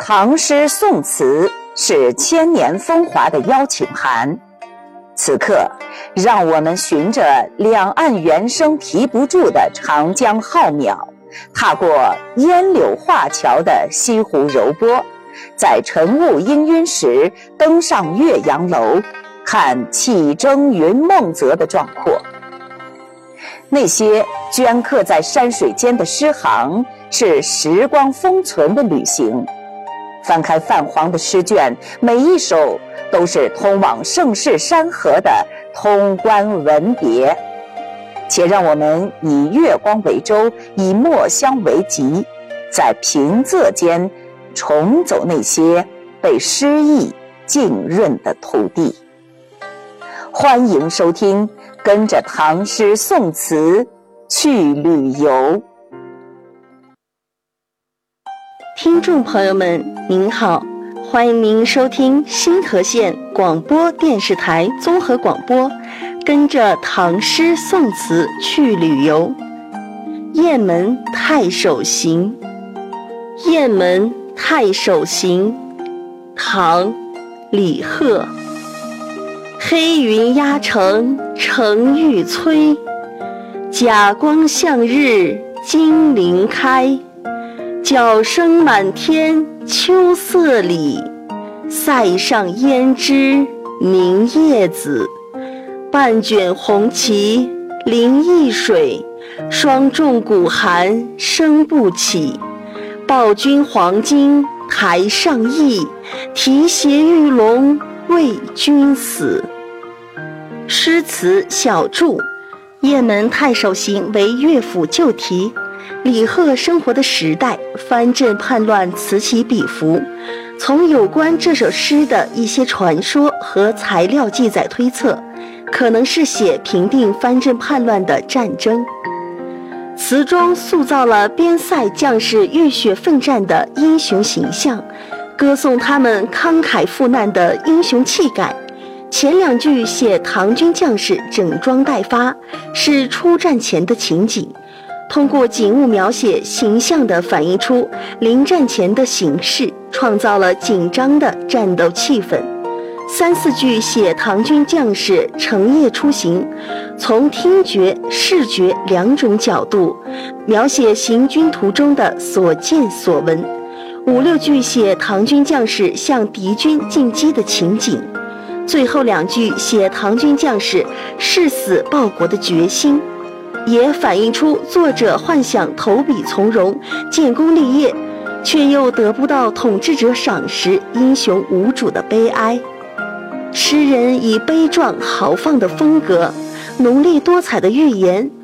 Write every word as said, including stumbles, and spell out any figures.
唐诗宋词是千年风华的邀请函。此刻，让我们循着两岸猿声啼不住的长江浩渺，踏过烟柳画桥的西湖柔波，在晨雾氤氲时登上岳阳楼，看气蒸云梦泽的壮阔。那些镌刻在山水间的诗行，是时光封存的旅行。翻开泛黄的诗卷，每一首都是通往盛世山河的通关文牒。且让我们以月光为舟，以墨香为笈，在平仄间重走那些被诗意浸润的土地。欢迎收听，跟着唐诗宋词去旅游。 听众朋友们您好，欢迎您收听新河县广播电视台综合广播，跟着唐诗宋词去旅游。雁门太守行。雁门太守行，唐·李贺。黑云压城城欲摧，甲光向日金鳞开。角声满天秋色里，塞上胭脂凝夜子。半卷红旗临易水，霜重鼓寒声不起。报君黄金台上意，提携玉龙为君死。诗词小注：雁门太守行为乐府旧题，李贺生活的时代藩镇叛乱此起彼伏。从有关这首诗的一些传说和材料记载推测，可能是写平定藩镇叛乱的战争。词中塑造了边塞将士浴血奋战的英雄形象，歌颂他们慷慨赴难的英雄气概。前两句写唐军将士整装待发，是出战前的情景，通过景物描写形象地反映出临战前的形势，创造了紧张的战斗气氛。三四句写唐军将士乘夜出行，从听觉、视觉两种角度描写行军途中的所见所闻。五六句写唐军将士向敌军进击的情景。最后两句写唐军将士誓死报国的决心，也反映出作者幻想投笔从戎、建功立业，却又得不到统治者赏识、英雄无主的悲哀。诗人以悲壮豪放的风格，浓丽多彩的寓言，